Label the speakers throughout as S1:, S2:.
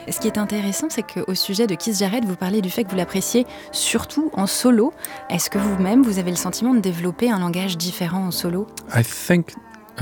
S1: Ce qui est intéressant, c'est qu'au sujet de Keith Jarrett, vous parlez du fait que vous l'appréciez surtout en solo. Est-ce que vous-même, vous avez le sentiment de développer un langage différent en solo?
S2: I think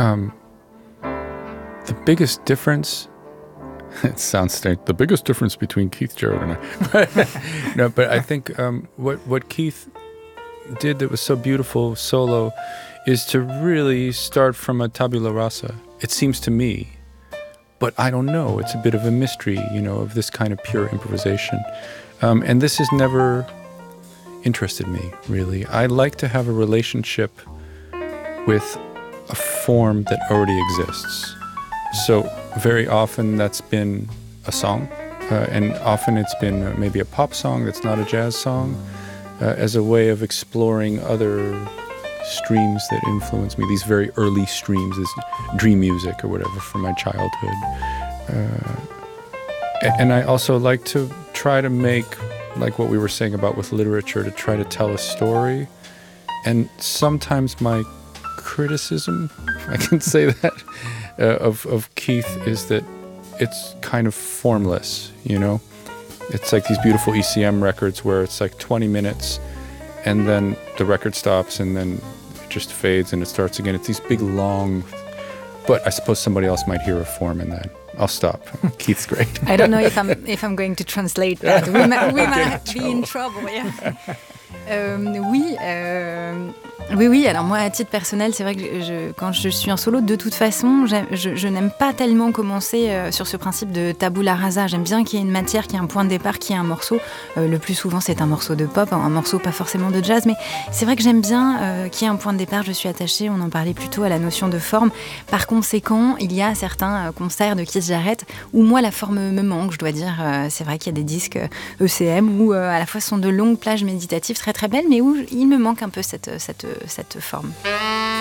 S2: the biggest difference, it sounds strange, the biggest difference between Keith Jarrett and I. No, but I think what Keith did that was so beautiful solo is to really start from a tabula rasa, it seems to me. But I don't know, it's a bit of a mystery, of this kind of pure improvisation. And this has never interested me, really. I like to have a relationship with a form that already exists. So very often that's been a song, and often it's been maybe a pop song that's not a jazz song, as a way of exploring other streams that influence me, these very early streams, this dream music or whatever from my childhood. And I also like to try to make, like what we were saying about with literature, to try to tell a story. And sometimes my criticism, if I can say that, of Keith is that it's kind of formless, It's like these beautiful ECM records where it's like 20 minutes and then the record stops and then it just fades and it starts again. It's these big, long... But I suppose somebody else might hear a form in that. I'll stop. Keith's great.
S1: I don't know if I'm going to translate that. We might be in trouble, yeah. Oui. Alors moi, à titre personnel, c'est vrai que quand je suis en solo, de toute façon, je n'aime pas tellement commencer sur ce principe de tabula rasa. J'aime bien qu'il y ait une matière, qu'il y ait un point de départ, qu'il y ait un morceau. Le plus souvent, c'est un morceau de pop, un morceau pas forcément de jazz, mais c'est vrai que j'aime bien qu'il y ait un point de départ. Je suis attachée, on en parlait plutôt, à la notion de forme. Par conséquent, il y a certains concerts de Keith Jarrett où moi, la forme me manque, je dois dire. C'est vrai qu'il y a des disques ECM où à la fois ce sont de longues plages méditatives très très belles, mais où il me manque un peu cette forme.